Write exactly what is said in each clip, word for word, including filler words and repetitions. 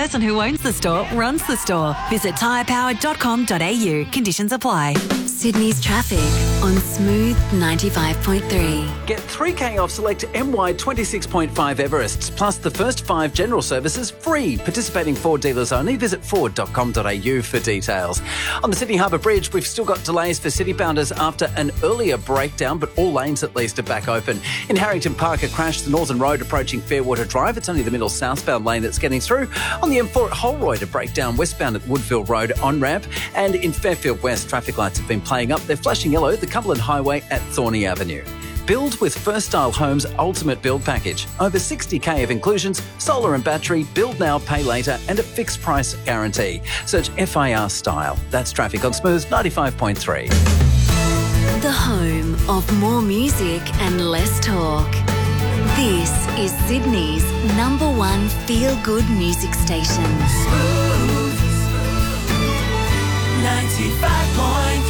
person who owns the store runs the store. Visit tyre power dot com dot a u. Conditions apply. Sydney's traffic on Smooth ninety-five point three. Get three K off select M Y twenty-six point five Everests, plus the first five general services free. Participating Ford dealers only. Visit ford dot com dot a u for details. On the Sydney Harbour Bridge, we've still got delays for citybounders after an earlier breakdown, but all lanes at least are back open. In Harrington Park, a crash, the Northern Road approaching Fairwater Drive. It's only the middle southbound lane that's getting through. On the M four at Holroyd, a breakdown westbound at Woodville Road on-ramp. And in Fairfield West, traffic lights have been playing up. They're flashing yellow, the Cumberland Highway at Thorney Avenue. Build with First Style Homes Ultimate Build Package. Over sixty K of inclusions, solar and battery, build now, pay later, and a fixed price guarantee. Search F I R Style. That's traffic on Smooth ninety-five point three. The home of more music and less talk. This is Sydney's number one feel-good music station. Smooth ninety-five point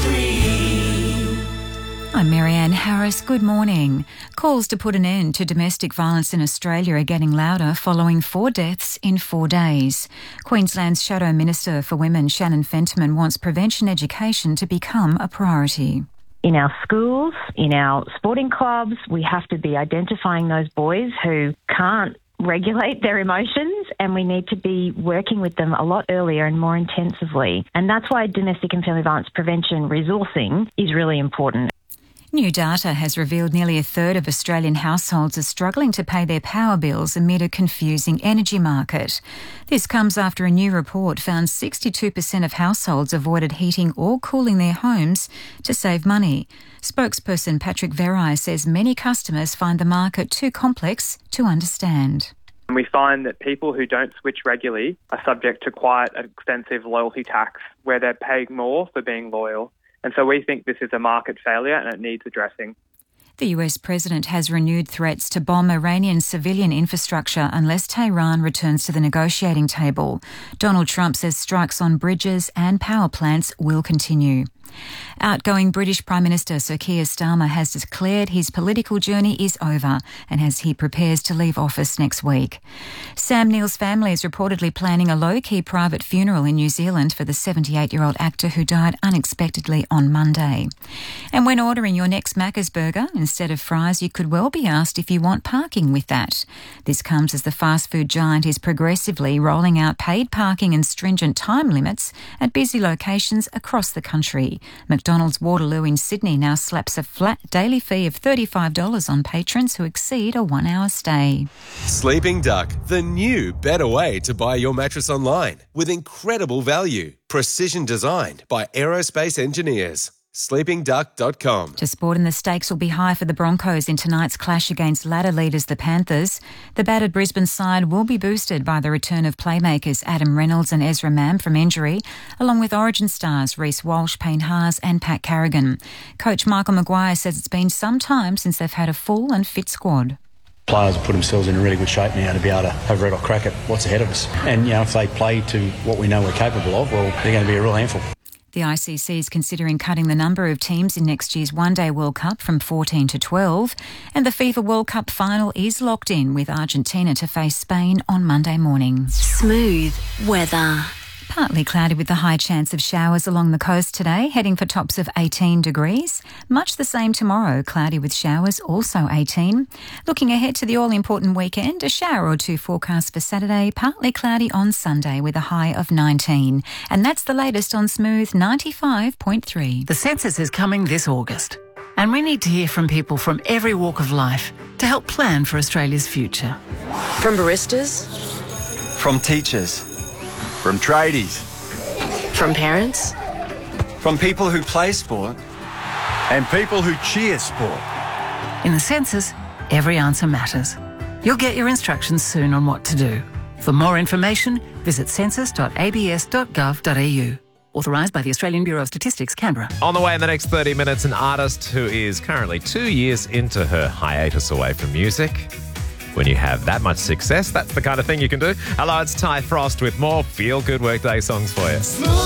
three. I'm Marianne Harris. Good morning. Calls to put an end to domestic violence in Australia are getting louder following four deaths in four days. Queensland's Shadow Minister for Women, Shannon Fentiman, wants prevention education to become a priority. In our schools, in our sporting clubs, we have to be identifying those boys who can't regulate their emotions, and we need to be working with them a lot earlier and more intensively. And that's why domestic and family violence prevention resourcing is really important. New data has revealed nearly a third of Australian households are struggling to pay their power bills amid a confusing energy market. This comes after a new report found sixty-two percent of households avoided heating or cooling their homes to save money. Spokesperson Patrick Verai says many customers find the market too complex to understand. We find that people who don't switch regularly are subject to quite an extensive loyalty tax where they're paying more for being loyal. And so we think this is a market failure and it needs addressing. The U S president has renewed threats to bomb Iranian civilian infrastructure unless Tehran returns to the negotiating table. Donald Trump says strikes on bridges and power plants will continue. Outgoing British Prime Minister Sir Keir Starmer has declared his political journey is over and as he prepares to leave office next week. Sam Neill's family is reportedly planning a low-key private funeral in New Zealand for the seventy-eight-year-old actor who died unexpectedly on Monday. And when ordering your next Macca's burger, instead of fries, you could well be asked if you want parking with that. This comes as the fast food giant is progressively rolling out paid parking and stringent time limits at busy locations across the country. McDonald's Waterloo in Sydney now slaps a flat daily fee of thirty-five dollars on patrons who exceed a one-hour stay. Sleeping Duck, the new better way to buy your mattress online with incredible value. Precision designed by aerospace engineers. sleeping duck dot com. To sport, and the stakes will be high for the Broncos in tonight's clash against ladder leaders the Panthers. The battered Brisbane side will be boosted by the return of playmakers Adam Reynolds and Ezra Mam from injury, along with Origin stars Reece Walsh, Payne Haas and Pat Carrigan. Coach Michael Maguire says it's been some time since they've had a full and fit squad. Players have put themselves in a really good shape now to be able to have a red hot crack at what's ahead of us. And, you know, if they play to what we know we're capable of, well, they're going to be a real handful. The I C C is considering cutting the number of teams in next year's One Day World Cup from fourteen to twelve, and the FIFA World Cup final is locked in with Argentina to face Spain on Monday morning. Smooth weather. Partly cloudy with the high chance of showers along the coast today, heading for tops of eighteen degrees. Much the same tomorrow, cloudy with showers, also eighteen. Looking ahead to the all-important weekend, a shower or two forecast for Saturday, partly cloudy on Sunday with a high of nineteen. And that's the latest on Smooth ninety-five point three. The census is coming this August, and we need to hear from people from every walk of life to help plan for Australia's future. From baristas, from teachers, from tradies, from parents, from people who play sport, and people who cheer sport. In the census, every answer matters. You'll get your instructions soon on what to do. For more information, visit census dot a b s dot gov dot a u. Authorised by the Australian Bureau of Statistics, Canberra. On the way in the next thirty minutes, an artist who is currently two years into her hiatus away from music. When you have that much success, that's the kind of thing you can do. Hello, it's Ty Frost with more feel-good workday songs for you.